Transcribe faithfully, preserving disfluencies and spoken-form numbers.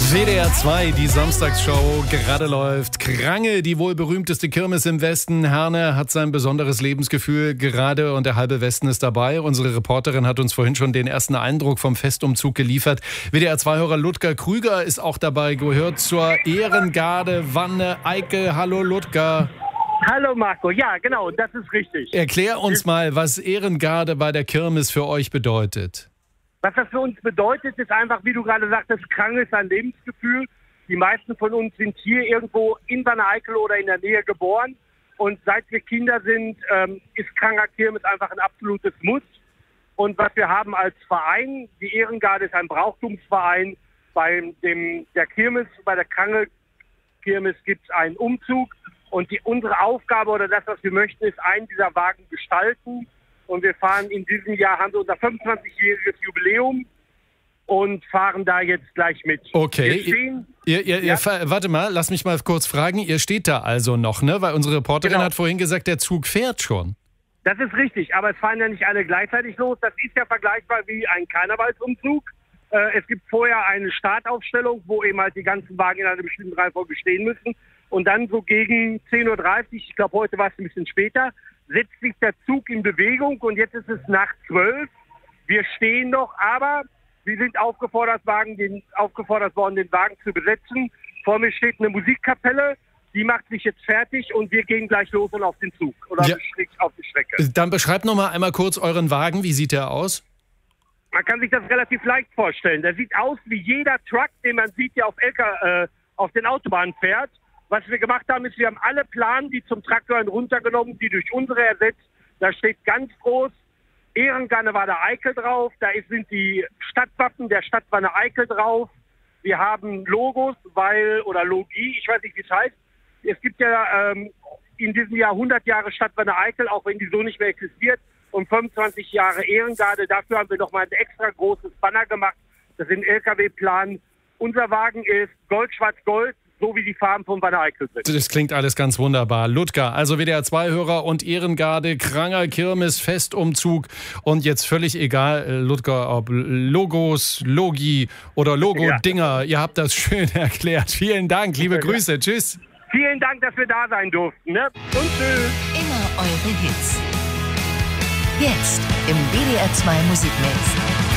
W D R zwei, die Samstagsshow, gerade läuft. Krange, die wohl berühmteste Kirmes im Westen. Herne hat sein besonderes Lebensgefühl gerade und der halbe Westen ist dabei. Unsere Reporterin hat uns vorhin schon den ersten Eindruck vom Festumzug geliefert. W D R zwei-Hörer Ludger Krüger ist auch dabei, gehört zur Ehrengarde Wanne Eickel. Hallo Ludger. Hallo Marco, ja genau, das ist richtig. Erklär uns mal, was Ehrengarde bei der Kirmes für euch bedeutet. Was das für uns bedeutet, ist einfach, wie du gerade sagtest, Krange ist ein Lebensgefühl. Die meisten von uns sind hier irgendwo in Wanne Eickel oder in der Nähe geboren. Und seit wir Kinder sind, ähm, ist Kranger Kirmes einfach ein absolutes Muss. Und was wir haben als Verein, die Ehrengarde ist ein Brauchtumsverein. Bei dem, der Kirmes, bei der Krange Kirmes gibt es einen Umzug. Und die, unsere Aufgabe oder das, was wir möchten, ist, einen dieser Wagen gestalten. Und wir fahren in diesem Jahr, haben wir unser fünfundzwanzigjähriges Jubiläum und fahren da jetzt gleich mit. Okay. Wir stehen, ihr, ihr, ja. ihr, warte mal, lass mich mal kurz fragen. Ihr steht da also noch, ne? Weil unsere Reporterin Genau. hat vorhin gesagt, der Zug fährt schon. Das ist richtig, aber es fahren ja nicht alle gleichzeitig los. Das ist ja vergleichbar wie ein Karnevalsumzug. Äh, es gibt vorher eine Startaufstellung, wo eben halt die ganzen Wagen in einer bestimmten Reihenfolge stehen müssen. Und dann so gegen zehn Uhr dreißig, ich glaube heute war es ein bisschen später, setzt sich der Zug in Bewegung und jetzt ist es nach zwölf. Wir stehen noch, aber wir sind aufgefordert, Wagen, den, aufgefordert worden, den Wagen zu besetzen. Vor mir steht eine Musikkapelle, die macht sich jetzt fertig und wir gehen gleich los und auf den Zug oder Ja. auf die Strecke. Dann beschreibt noch mal einmal kurz euren Wagen. Wie sieht der aus? Man kann sich das relativ leicht vorstellen. Der sieht aus wie jeder Truck, den man sieht, der auf, L K, äh, auf den Autobahnen fährt. Was wir gemacht haben, ist, wir haben alle Planen, die zum Traktor runtergenommen, die durch unsere ersetzt. Da steht ganz groß Ehrengarde Wanne Eickel drauf. Da sind die Stadtwappen der Stadt Wanne Eickel drauf. Wir haben Logos, weil, oder Logie, ich weiß nicht, wie es heißt. Es gibt ja ähm, in diesem Jahr hundert Jahre Stadt Wanne Eickel, auch wenn die so nicht mehr existiert. Und fünfundzwanzig Jahre Ehrengarde. Dafür haben wir nochmal ein extra großes Banner gemacht. Das sind L K W-Plan. Unser Wagen ist Gold-Schwarz-Gold. So wie die Farben von Wanne Eickel sind. Das klingt alles ganz wunderbar. Ludger, also W D R zwei-Hörer und Ehrengarde, Kranger Kirmes, Festumzug und jetzt völlig egal, äh, Ludger, ob Logos, Logi oder Logo-Dinger. Ja. Ihr habt das schön erklärt. Vielen Dank, liebe Grüße. Tschüss. Vielen Dank, dass wir da sein durften. Ne? Und tschüss. Immer eure Hits. Jetzt im W D R zwei Musikmix.